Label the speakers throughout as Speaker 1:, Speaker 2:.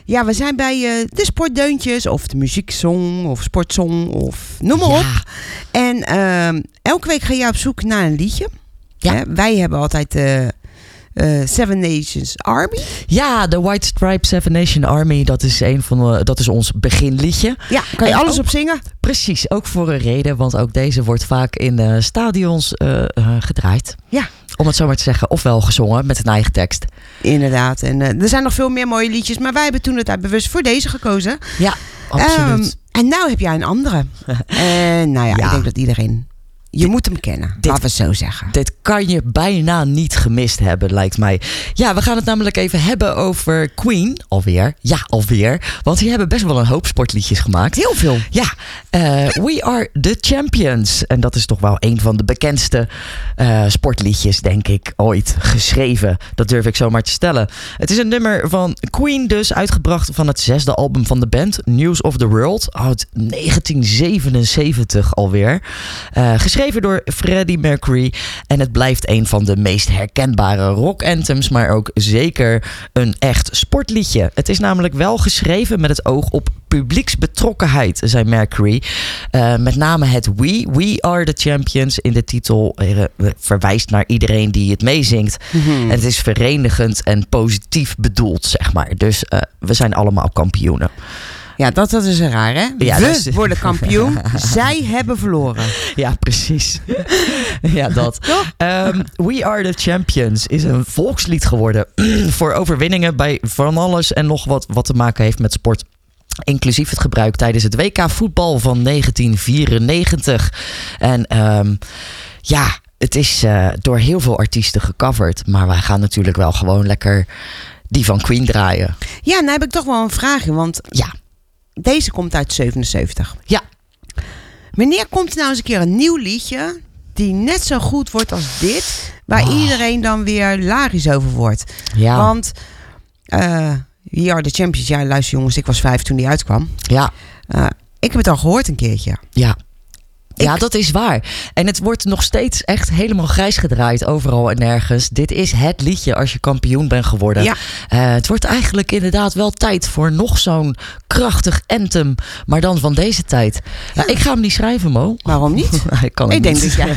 Speaker 1: Ja, we zijn bij de sportdeuntjes of de muzieksong of sportsong of noem maar op. En elke week ga je op zoek naar een liedje.
Speaker 2: Ja.
Speaker 1: Wij hebben altijd Seven Nations Army.
Speaker 2: Ja, de White Stripe Seven Nation Army, dat is ons beginliedje.
Speaker 1: Ja, kan je alles op zingen?
Speaker 2: Precies, ook voor een reden, want ook deze wordt vaak in stadions gedraaid.
Speaker 1: Ja.
Speaker 2: Om het zo maar te zeggen, ofwel gezongen met een eigen tekst.
Speaker 1: Inderdaad, en er zijn nog veel meer mooie liedjes, maar wij hebben toen het bewust voor deze gekozen.
Speaker 2: Ja, absoluut.
Speaker 1: En nou heb jij een andere. En nou ja, ik denk dat iedereen... Je moet hem kennen, laten we zo zeggen.
Speaker 2: Dit kan je bijna niet gemist hebben, lijkt mij. Ja, we gaan het namelijk even hebben over Queen. Alweer. Ja, alweer. Want die hebben best wel een hoop sportliedjes gemaakt.
Speaker 1: Heel veel.
Speaker 2: Ja, We Are The Champions. En dat is toch wel een van de bekendste sportliedjes, denk ik, ooit geschreven. Dat durf ik zomaar te stellen. Het is een nummer van Queen dus, uitgebracht van het 6e album van de band, News of the World, uit 1977 alweer. Geschreven door Freddie Mercury. En het blijft een van de meest herkenbare rock anthems, maar ook zeker een echt sportliedje. Het is namelijk wel geschreven met het oog op publieksbetrokkenheid, zei Mercury. Met name het We Are The Champions in de titel verwijst naar iedereen die het meezingt. Mm-hmm. En het is verenigend en positief bedoeld, zeg maar. Dus we zijn allemaal kampioenen.
Speaker 1: Ja, dat is raar, hè?
Speaker 2: Ja,
Speaker 1: we worden kampioen, zij hebben verloren.
Speaker 2: Ja, precies. Ja, dat. We Are The Champions is een volkslied geworden voor overwinningen bij van alles en nog wat te maken heeft met sport. Inclusief het gebruik tijdens het WK voetbal van 1994. En het is door heel veel artiesten gecoverd. Maar wij gaan natuurlijk wel gewoon lekker die van Queen draaien.
Speaker 1: Ja, nou heb ik toch wel een vraagje, want...
Speaker 2: Ja.
Speaker 1: Deze komt uit 77.
Speaker 2: Ja.
Speaker 1: Wanneer komt er nou eens een keer een nieuw liedje die net zo goed wordt als dit, waar iedereen dan weer hilarisch over wordt?
Speaker 2: Ja.
Speaker 1: Want We Are The Champions, ja, luister jongens, ik was 5 toen die uitkwam.
Speaker 2: Ja.
Speaker 1: Ik heb het al gehoord een keertje.
Speaker 2: Ja. Ja, dat is waar. En het wordt nog steeds echt helemaal grijs gedraaid overal en nergens. Dit is het liedje als je kampioen bent geworden.
Speaker 1: Ja.
Speaker 2: Het wordt eigenlijk inderdaad wel tijd voor nog zo'n krachtig anthem. Maar dan van deze tijd. Ja. Ik ga hem niet schrijven, Mo.
Speaker 1: Waarom niet?
Speaker 2: Ik kan het
Speaker 1: niet.
Speaker 2: Denk dat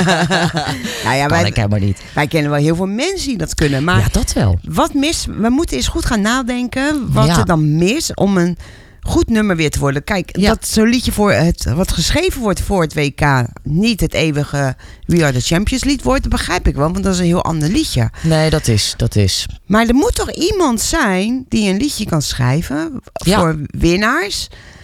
Speaker 1: nou ja,
Speaker 2: kan ik helemaal niet.
Speaker 1: Wij kennen wel heel veel mensen die dat kunnen. Maar
Speaker 2: ja, dat wel.
Speaker 1: Wat mis? We moeten eens goed gaan nadenken wat er dan mis om een goed nummer weer te worden. Kijk, dat zo'n liedje wat geschreven wordt voor het WK niet het eeuwige We Are The Champions lied wordt, dat begrijp ik wel, want dat is een heel ander liedje.
Speaker 2: Nee, dat is. Maar
Speaker 1: er moet toch iemand zijn die een liedje kan schrijven voor winnaars,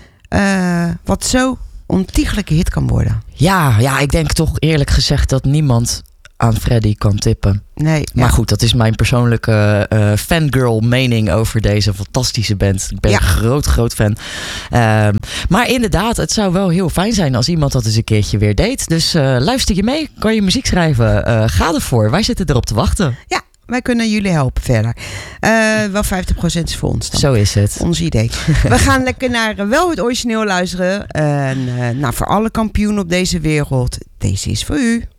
Speaker 1: wat zo ontiegelijke hit kan worden.
Speaker 2: Ja, ik denk toch eerlijk gezegd dat niemand aan Freddie kan tippen.
Speaker 1: Nee.
Speaker 2: Maar goed, dat is mijn persoonlijke fangirl mening over deze fantastische band. Ik ben een groot fan. Maar inderdaad, het zou wel heel fijn zijn als iemand dat eens een keertje weer deed. Dus luister je mee? Kan je muziek schrijven? Ga ervoor. Wij zitten erop te wachten. Ja.
Speaker 1: Wij kunnen jullie helpen verder. Wel 50% is voor ons dan.
Speaker 2: Zo is het.
Speaker 1: Ons idee. We gaan lekker naar wel het origineel luisteren. En voor alle kampioenen op deze wereld. Deze is voor u.